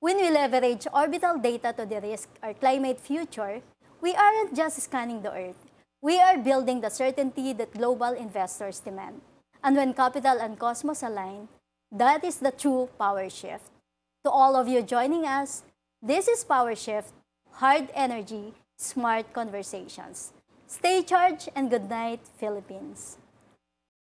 When we leverage orbital data to de-risk our climate future, we aren't just scanning the Earth. We are building the certainty that global investors demand. And when capital and cosmos align, that is the true power shift. To all of you joining us, this is Power Shift, Hard Energy, Smart Conversations. Stay charged and good night, Philippines.